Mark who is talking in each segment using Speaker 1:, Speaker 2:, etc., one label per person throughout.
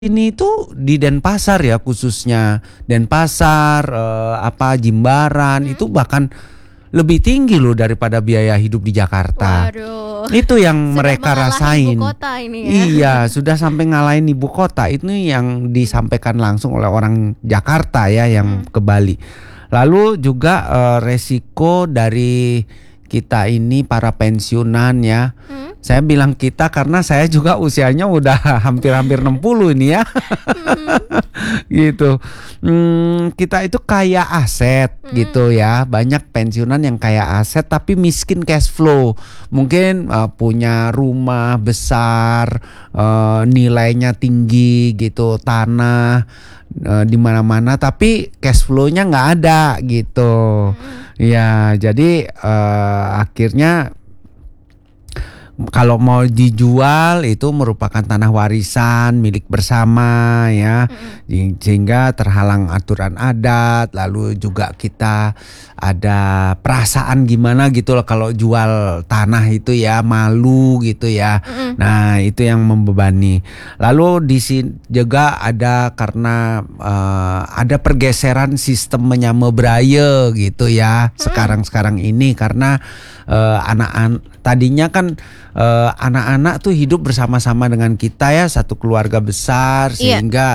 Speaker 1: Ini tuh di Denpasar ya khususnya, Denpasar, Jimbaran itu bahkan lebih tinggi loh daripada biaya hidup di Jakarta.
Speaker 2: Waduh,
Speaker 1: Itu yang
Speaker 2: sudah
Speaker 1: mereka
Speaker 2: mengalahi ibu
Speaker 1: rasain.
Speaker 2: kota ini ya.
Speaker 1: Iya, sudah sampai ngalahin ibu kota. Itu yang disampaikan langsung oleh orang Jakarta ya yang ke Bali. Lalu juga resiko dari kita ini para pensiunan ya. Saya bilang kita karena saya juga usianya udah hampir-hampir 60 ini ya. Gitu. Kita itu kaya aset gitu ya. Banyak pensiunan yang kaya aset tapi miskin cash flow. Mungkin punya rumah besar, nilainya tinggi gitu, tanah di mana-mana tapi cash flow-nya nggak ada gitu. Ya, jadi akhirnya kalau mau dijual itu merupakan tanah warisan milik bersama ya, sehingga terhalang aturan adat. Lalu juga kita ada perasaan gimana gitu loh kalau jual tanah itu ya, malu gitu ya. Nah itu yang membebani. Lalu di sini juga ada karena ada pergeseran sistem menyamebraya gitu ya sekarang ini karena anak-anak tadinya kan anak-anak tuh hidup bersama-sama dengan kita ya, satu keluarga besar sehingga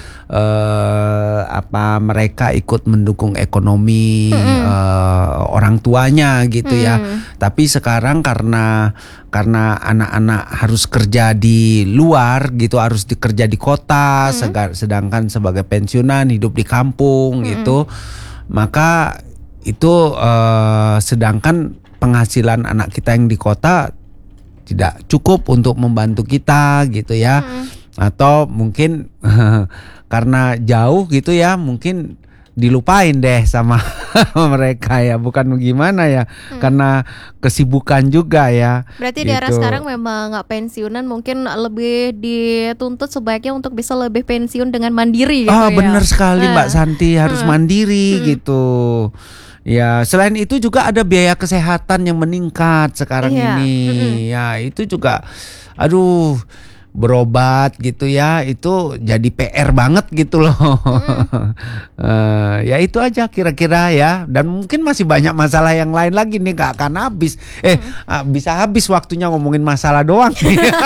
Speaker 1: mereka ikut mendukung ekonomi orang tuanya gitu ya. Tapi sekarang karena anak-anak harus kerja di luar gitu, harus kerja di kota, sedangkan sebagai pensiunan hidup di kampung gitu, maka itu sedangkan penghasilan anak kita yang di kota tidak cukup untuk membantu kita gitu ya. Atau mungkin karena jauh gitu ya, mungkin dilupain deh sama mereka ya, bukan gimana ya, karena kesibukan juga ya.
Speaker 2: Berarti
Speaker 1: gitu.
Speaker 2: di era sekarang memang nggak pensiunan, mungkin lebih dituntut sebaiknya untuk bisa lebih pensiun dengan mandiri gitu ya.
Speaker 1: Bener sekali Mbak Santi, harus mandiri gitu. Ya, selain itu juga ada biaya kesehatan yang meningkat sekarang ini. Ya, itu juga aduh, berobat gitu ya, itu jadi PR banget gitu loh. Ya itu aja kira-kira ya. Dan mungkin masih banyak masalah yang lain lagi nih, gak akan habis. Bisa habis waktunya ngomongin masalah doang.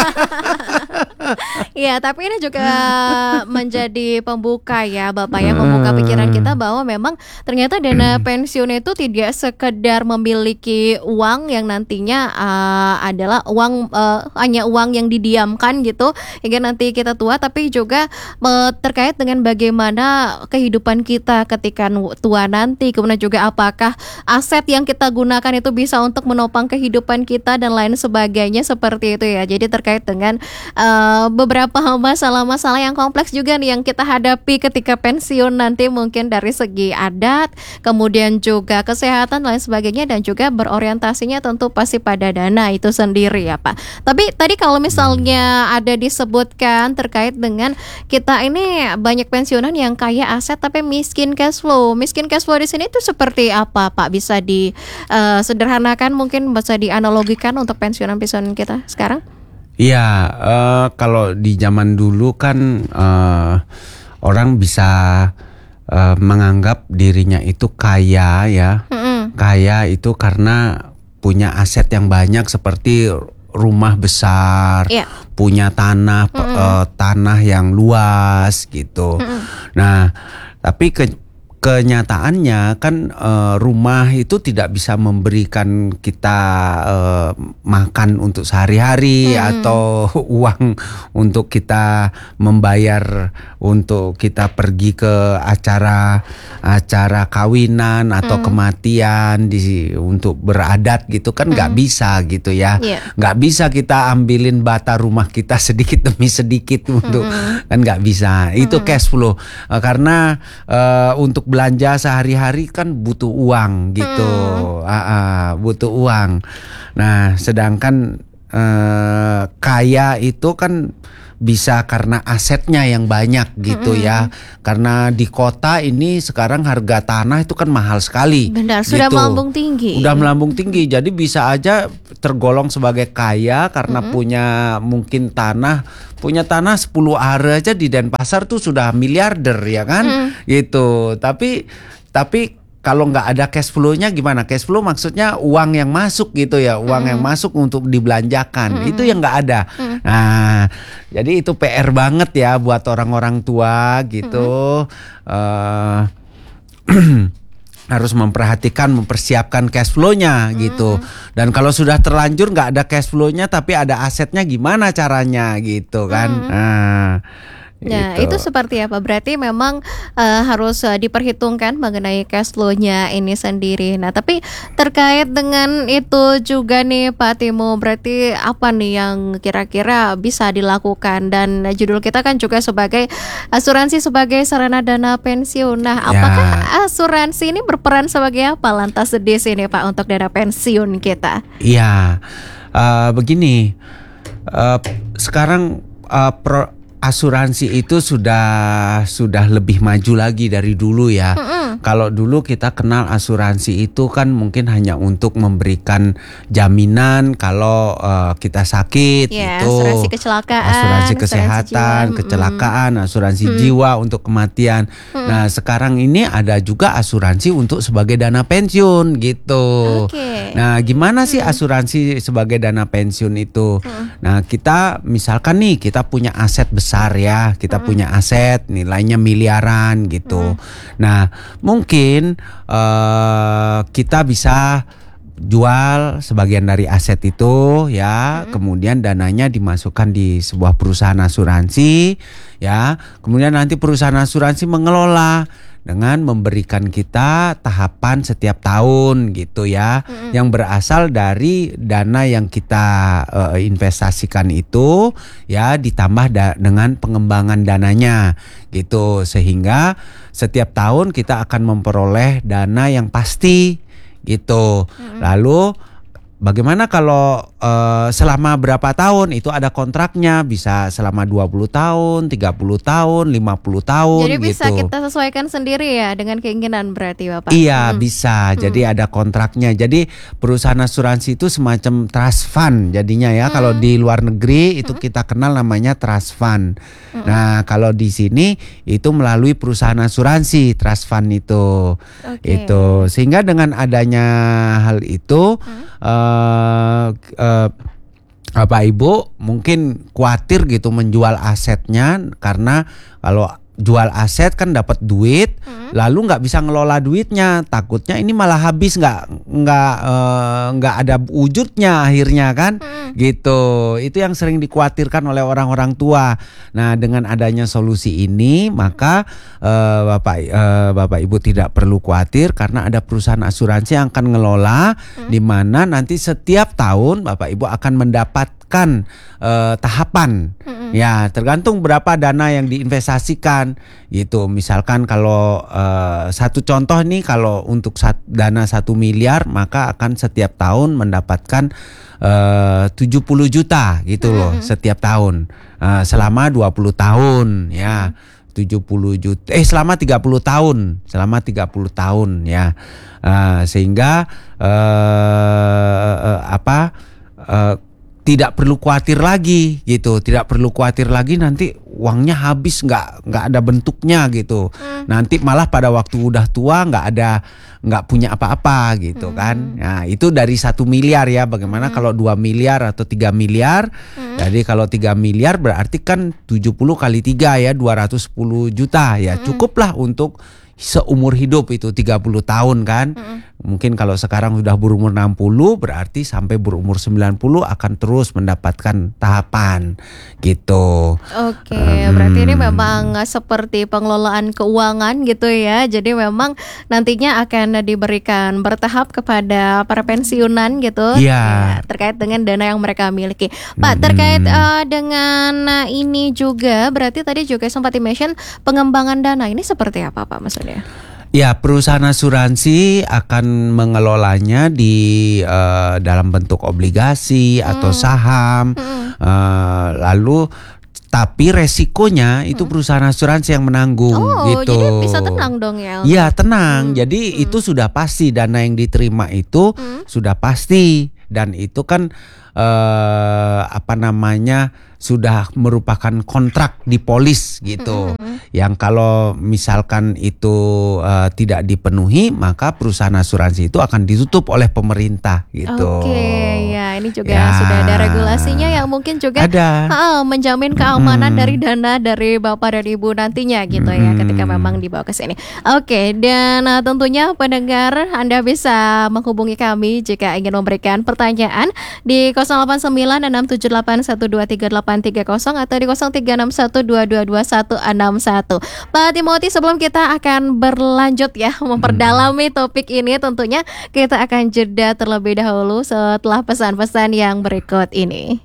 Speaker 2: Iya, tapi ini juga menjadi pembuka ya Bapak ya, membuka pikiran kita bahwa memang ternyata dana pensiun itu tidak sekedar memiliki uang yang nantinya adalah uang hanya uang yang didiamkan gitu hingga nanti kita tua, tapi juga terkait dengan bagaimana kehidupan kita ketika tua nanti, kemudian juga apakah aset yang kita gunakan itu bisa untuk menopang kehidupan kita dan lain sebagainya seperti itu ya. Jadi terkait dengan beberapa masalah-masalah yang kompleks juga nih yang kita hadapi ketika pensiun nanti, mungkin dari segi adat, kemudian juga kesehatan lain sebagainya, dan juga berorientasinya tentu pasti pada dana itu sendiri ya Pak. Tapi tadi kalau misalnya ada disebutkan terkait dengan kita ini banyak pensiunan yang kaya aset tapi miskin cash flow. Miskin cash flow di sini itu seperti apa Pak? Bisa disederhanakan, mungkin bisa dianalogikan untuk pensiunan-pensiunan kita sekarang?
Speaker 1: Iya, kalau di zaman dulu kan orang bisa menganggap dirinya itu kaya ya. Kaya itu karena punya aset yang banyak seperti rumah besar, punya tanah yang luas gitu. Nah, tapi kenyataannya kan rumah itu tidak bisa memberikan kita makan untuk sehari-hari atau uang untuk kita membayar untuk kita pergi ke acara kawinan atau kematian untuk beradat gitu kan, nggak bisa gitu ya. Nggak bisa kita ambilin bata rumah kita sedikit demi sedikit untuk kan nggak bisa. Itu cash flow karena untuk belanja sehari-hari kan butuh uang gitu, butuh uang. Nah, sedangkan kaya itu kan bisa karena asetnya yang banyak gitu ya. Karena di kota ini sekarang harga tanah itu kan mahal sekali.
Speaker 2: Benar, sudah
Speaker 1: gitu.
Speaker 2: melambung tinggi.
Speaker 1: Udah melambung tinggi. Jadi bisa aja tergolong sebagai kaya karena punya mungkin punya tanah 10 are aja di Denpasar tuh sudah miliarder ya kan. Gitu. Tapi kalau nggak ada cash flow-nya gimana? Cash flow maksudnya uang yang masuk gitu ya, uang yang masuk untuk dibelanjakan. Itu yang nggak ada. Nah, jadi itu PR banget ya buat orang-orang tua gitu. Harus mempersiapkan cash flow-nya gitu. Dan kalau sudah terlanjur nggak ada cash flow-nya tapi ada asetnya, gimana caranya gitu kan? Nah,
Speaker 2: Nah,
Speaker 1: gitu.
Speaker 2: itu seperti apa? Berarti memang harus diperhitungkan mengenai cash flow-nya ini sendiri. Nah, tapi terkait dengan itu juga nih Pak Timo, berarti apa nih yang kira-kira bisa dilakukan? Dan judul kita kan juga sebagai asuransi sebagai sarana dana pensiun. Nah, apakah asuransi ini berperan sebagai apa lantas di sini Pak untuk dana pensiun kita?
Speaker 1: Iya, begini, sekarang asuransi itu sudah lebih maju lagi dari dulu ya. Kalau dulu kita kenal asuransi itu kan mungkin hanya untuk memberikan jaminan kalau kita sakit,
Speaker 2: Ya,
Speaker 1: itu
Speaker 2: asuransi kecelakaan,
Speaker 1: asuransi
Speaker 2: asuransi
Speaker 1: kesehatan,
Speaker 2: jiwa.
Speaker 1: kecelakaan, asuransi jiwa untuk kematian. Nah, sekarang ini ada juga asuransi untuk sebagai dana pensiun gitu.
Speaker 2: Oke.
Speaker 1: Nah, gimana sih asuransi sebagai dana pensiun itu? Nah, kita misalkan nih kita punya aset besar ya, kita punya aset nilainya miliaran gitu. Nah, mungkin kita bisa jual sebagian dari aset itu ya, kemudian dananya dimasukkan di sebuah perusahaan asuransi ya, kemudian nanti perusahaan asuransi mengelola dengan memberikan kita tahapan setiap tahun gitu ya, yang berasal dari dana yang kita investasikan itu ya, ditambah dengan pengembangan dananya gitu, sehingga setiap tahun kita akan memperoleh dana yang pasti gitu. Lalu bagaimana kalau selama berapa tahun itu ada kontraknya, bisa selama 20 tahun, 30 tahun, 50 tahun
Speaker 2: Jadi bisa
Speaker 1: gitu.
Speaker 2: kita sesuaikan sendiri ya dengan keinginan berarti Bapak?
Speaker 1: Iya bisa, jadi ada kontraknya. Jadi perusahaan asuransi itu semacam trust fund jadinya ya. Kalau di luar negeri itu kita kenal namanya trust fund. Nah, kalau di sini itu melalui perusahaan asuransi trust fund itu.
Speaker 2: Oke.
Speaker 1: Itu sehingga dengan adanya hal itu Bapak Ibu mungkin khawatir gitu menjual asetnya, karena kalau jual aset kan dapat duit, lalu nggak bisa ngelola duitnya, takutnya ini malah habis, nggak ada wujudnya akhirnya kan, gitu. Itu yang sering dikhawatirkan oleh orang-orang tua. Nah, dengan adanya solusi ini maka Bapak Ibu tidak perlu khawatir, karena ada perusahaan asuransi yang akan ngelola, di mana nanti setiap tahun Bapak Ibu akan mendapatkan tahapan. Ya, tergantung berapa dana yang diinvestasikan gitu. Misalkan kalau satu contoh nih, kalau untuk dana 1 miliar maka akan setiap tahun mendapatkan 70 juta gitu loh setiap tahun, selama 20 tahun ya. 70 juta selama 30 tahun, ya. Sehingga tidak perlu khawatir lagi gitu, tidak perlu khawatir lagi nanti uangnya habis, nggak ada bentuknya gitu. Nanti malah pada waktu udah tua nggak punya apa-apa gitu kan. Nah, itu dari 1 miliar ya. Bagaimana kalau 2 miliar atau 3 miliar? Jadi kalau 3 miliar berarti kan 70 kali 3 ya, 210 juta ya. Cukuplah untuk seumur hidup itu 30 tahun kan. Mungkin kalau sekarang sudah berumur 60 berarti sampai berumur 90 akan terus mendapatkan tahapan gitu.
Speaker 2: Oke, berarti ini memang seperti pengelolaan keuangan gitu ya. Jadi memang nantinya akan diberikan bertahap kepada para pensiunan gitu.
Speaker 1: Iya.
Speaker 2: Ya, terkait dengan dana yang mereka miliki. Pak, terkait dengan ini juga berarti tadi juga sempat di-mention pengembangan dana ini seperti apa Pak maksudnya?
Speaker 1: Ya, perusahaan asuransi akan mengelolanya di dalam bentuk obligasi atau saham. Lalu tapi resikonya itu perusahaan asuransi yang menanggung gitu.
Speaker 2: Jadi bisa tenang dong ya.
Speaker 1: Iya, tenang. Jadi itu sudah pasti, dana yang diterima itu sudah pasti, dan itu kan sudah merupakan kontrak di polis gitu. Yang kalau misalkan itu tidak dipenuhi, maka perusahaan asuransi itu akan ditutup oleh pemerintah gitu.
Speaker 2: Oke, ya ini juga sudah ada regulasinya yang mungkin juga
Speaker 1: ada.
Speaker 2: Menjamin keamanan dari dana dari Bapak dan Ibu nantinya gitu ya, ketika memang dibawa ke sini. Oke, dan tentunya pendengar, Anda bisa menghubungi kami jika ingin memberikan pertanyaan di 089678123830 atau di 0361222161. Pak Timothy, sebelum kita akan berlanjut ya memperdalami topik ini, tentunya kita akan jeda terlebih dahulu setelah pesan-pesan yang berikut ini.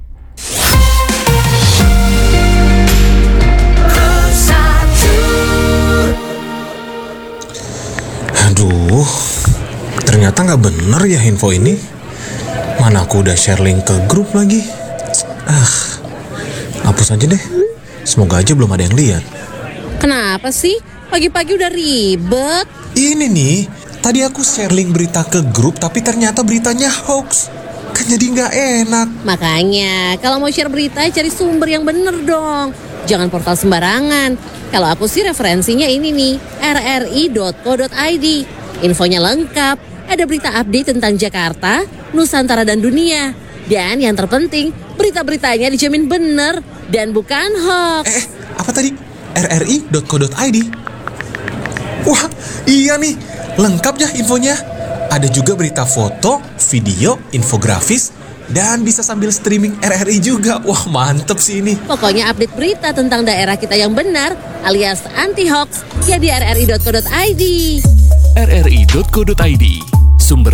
Speaker 3: Aduh, ternyata nggak bener ya info ini. Mana aku udah share link ke grup lagi. Hapus aja deh. Semoga aja belum ada yang lihat.
Speaker 4: Kenapa sih? Pagi-pagi udah ribet.
Speaker 3: Ini nih, tadi aku share link berita ke grup, tapi ternyata beritanya hoax. Kan jadi nggak enak.
Speaker 4: Makanya, kalau mau share berita, cari sumber yang bener dong. Jangan portal sembarangan. Kalau aku sih referensinya ini nih, rri.co.id. Infonya lengkap, ada berita update tentang Jakarta, Nusantara dan dunia. Dan yang terpenting, berita-beritanya dijamin bener dan bukan hoax.
Speaker 3: Apa tadi? rri.co.id. Wah, iya nih, lengkap ya infonya. Ada juga berita foto, video, infografis, dan bisa sambil streaming RRI juga. Wah, mantep sih ini.
Speaker 4: Pokoknya update berita tentang daerah kita yang benar alias anti-hoax ya di rri.co.id.
Speaker 5: rri.co.id, sumber